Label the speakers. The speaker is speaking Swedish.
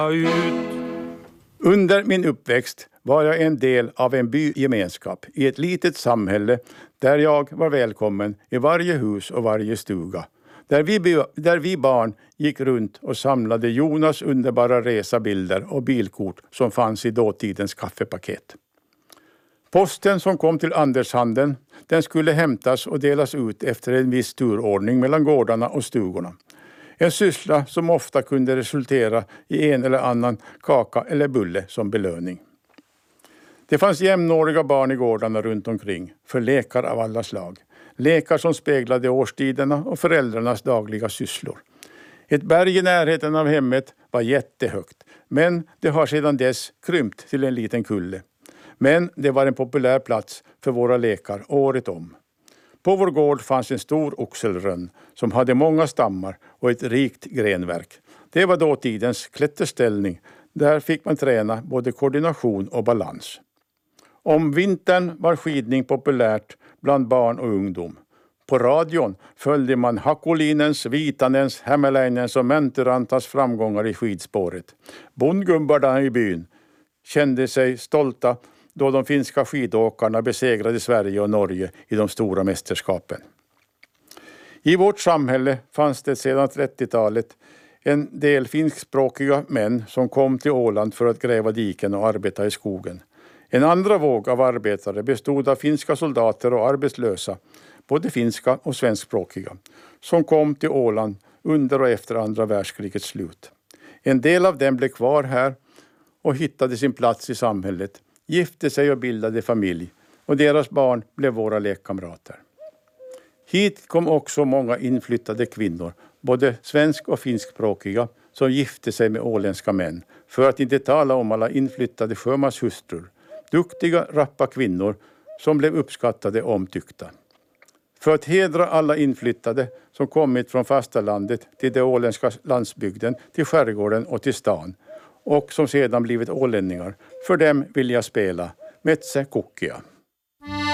Speaker 1: Under min uppväxt var jag en del av en bygemenskap i ett litet samhälle där jag var välkommen i varje hus och varje stuga. Där vi barn gick runt och samlade Jonas underbara resabilder och bilkort som fanns i dåtidens kaffepaket. Posten som kom till Andershandeln, den skulle hämtas och delas ut efter en viss turordning mellan gårdarna och stugorna. En syssla som ofta kunde resultera i en eller annan kaka eller bulle som belöning. Det fanns jämnåriga barn i gårdarna runt omkring för lekar av alla slag. Lekar som speglade årstiderna och föräldrarnas dagliga sysslor. Ett berg i närheten av hemmet var jättehögt, men det har sedan dess krympt till en liten kulle. Men det var en populär plats för våra lekar året om. På vår gård fanns en stor oxelrönn som hade många stammar och ett rikt grenverk. Det var dåtidens klätterställning. Där fick man träna både koordination och balans. Om vintern var skidning populärt bland barn och ungdom. På radion följde man Hakolinens, Vitanens, Hämäläinens och Mäntyrantas framgångar i skidspåret. Bondgubbarna i byn kände sig stolta då de finska skidåkarna besegrade Sverige och Norge i de stora mästerskapen. I vårt samhälle fanns det sedan 30-talet en del finskspråkiga män som kom till Åland för att gräva diken och arbeta i skogen. En andra våg av arbetare bestod av finska soldater och arbetslösa, både finska och svenskspråkiga, som kom till Åland under och efter andra världskrigets slut. En del av dem blev kvar här och hittade sin plats i samhället, gifte sig och bildade familj, och deras barn blev våra lekkamrater. Hit kom också många inflyttade kvinnor, både svensk- och finskspråkiga, som gifte sig med åländska män, för att inte tala om alla inflyttade sjömanshustrur. Duktiga, rappa kvinnor som blev uppskattade och omtyckta. För att hedra alla inflyttade som kommit från fastalandet till den åländska landsbygden, till skärgården och till stan, och som sedan blivit ålänningar, för dem vill jag spela Metsä Kukkia.